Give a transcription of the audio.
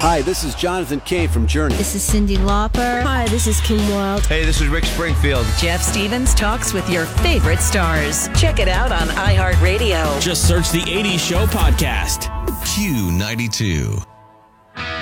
Hi, this is Jonathan Cain from Journey. This is Cyndi Lauper. Hi, this is Kim Wilde. Hey, this is Rick Springfield. Jeff Stevens talks with your favorite stars. Check it out on iHeartRadio. Just search the 80s Show podcast. Q92.